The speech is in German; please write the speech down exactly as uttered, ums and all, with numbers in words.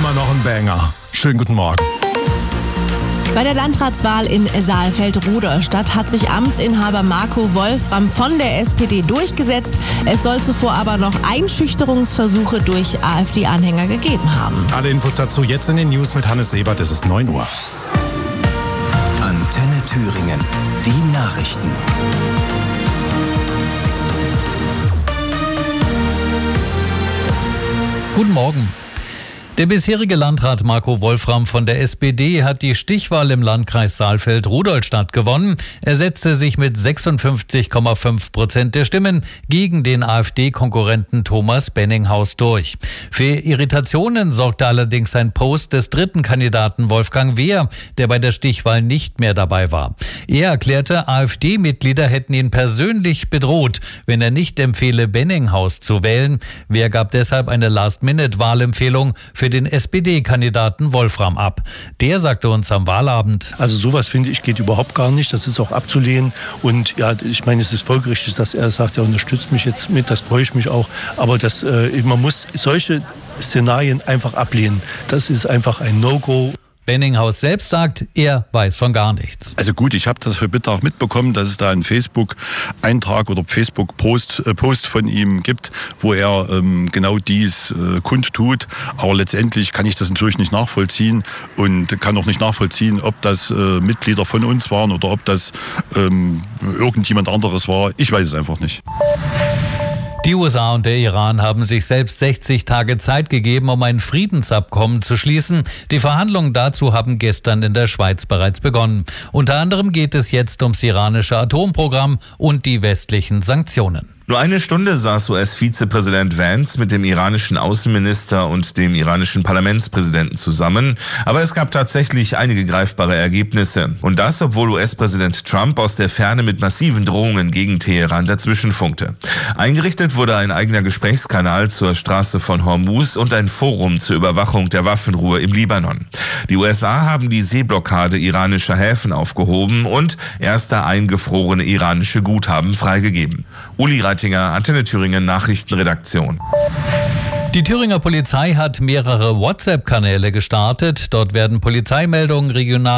immer noch ein Banger. Schönen guten Morgen. Bei der Landratswahl in Saalfeld-Rudolstadt hat sich Amtsinhaber Marco Wolfram von der S P D durchgesetzt. Es soll zuvor aber noch Einschüchterungsversuche durch AfD-Anhänger gegeben haben. Alle Infos dazu jetzt in den News mit Hannes Sebert. Es ist neun Uhr. Antenne Thüringen. Die Nachrichten. Guten Morgen. Der bisherige Landrat Marco Wolfram von der S P D hat die Stichwahl im Landkreis Saalfeld-Rudolstadt gewonnen. Er setzte sich mit sechsundfünfzig Komma fünf Prozent der Stimmen gegen den AfD-Konkurrenten Thomas Benninghaus durch. Für Irritationen sorgte allerdings ein Post des dritten Kandidaten Wolfgang Wehr, der bei der Stichwahl nicht mehr dabei war. Er erklärte, AfD-Mitglieder hätten ihn persönlich bedroht, wenn er nicht empfehle, Benninghaus zu wählen. Wehr gab deshalb eine Last-Minute-Wahlempfehlung für den S P D-Kandidaten Wolfram ab. Der sagte uns am Wahlabend: Also sowas, finde ich, geht überhaupt gar nicht. Das ist auch abzulehnen. Und ja, ich meine, es ist folgerichtig, dass er sagt, er unterstützt mich jetzt mit. Das freue ich mich auch. Aber das, äh, man muss solche Szenarien einfach ablehnen. Das ist einfach ein No-Go. Benninghaus selbst sagt, er weiß von gar nichts. Also gut, ich habe das heute Mittag mitbekommen, dass es da einen Facebook-Eintrag oder Facebook-Post äh, Post von ihm gibt, wo er ähm, genau dies äh, kundtut. Aber letztendlich kann ich das natürlich nicht nachvollziehen und kann auch nicht nachvollziehen, ob das äh, Mitglieder von uns waren oder ob das ähm, irgendjemand anderes war. Ich weiß es einfach nicht. Die U S A und der Iran haben sich selbst sechzig Tage Zeit gegeben, um ein Friedensabkommen zu schließen. Die Verhandlungen dazu haben gestern in der Schweiz bereits begonnen. Unter anderem geht es jetzt ums iranische Atomprogramm und die westlichen Sanktionen. Nur eine Stunde saß U S-Vizepräsident Vance mit dem iranischen Außenminister und dem iranischen Parlamentspräsidenten zusammen. Aber es gab tatsächlich einige greifbare Ergebnisse. Und das, obwohl U S-Präsident Trump aus der Ferne mit massiven Drohungen gegen Teheran dazwischenfunkte. Eingerichtet wurde ein eigener Gesprächskanal zur Straße von Hormuz und ein Forum zur Überwachung der Waffenruhe im Libanon. Die U S A haben die Seeblockade iranischer Häfen aufgehoben und erste eingefrorene iranische Guthaben freigegeben. Uli Reitinger, Antenne Thüringen Nachrichtenredaktion. Die Thüringer Polizei hat mehrere WhatsApp-Kanäle gestartet. Dort werden Polizeimeldungen regional